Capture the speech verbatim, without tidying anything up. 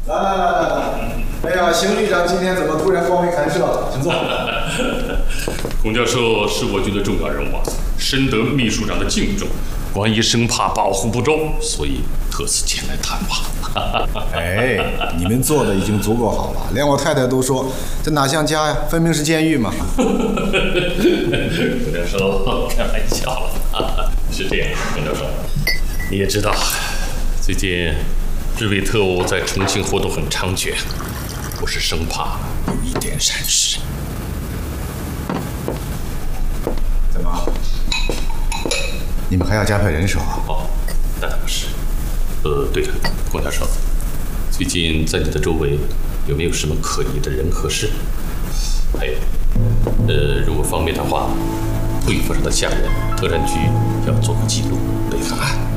来来来来来，哎呀，邢局长今天怎么突然光辉寒舍？请坐。 孔教授是我局的重要人物，深得秘书长的敬重，万一生怕保护不周，所以特此前来探望。 哎，你们做的已经足够好了，连我太太都说这哪像家呀，分明是监狱嘛。 孔教授开玩笑了，是这样，孔教授，你也知道，最近日伪特务在重庆活动很猖獗，我是生怕有一点闪失。 怎么？你们还要加派人手啊？ 哦，那倒不是。呃，对了，孔教授，最近在你的周围有没有什么可疑的人和事？还有，呃，如果方便的话，会府上的下人，特战局要做个记录，备个案。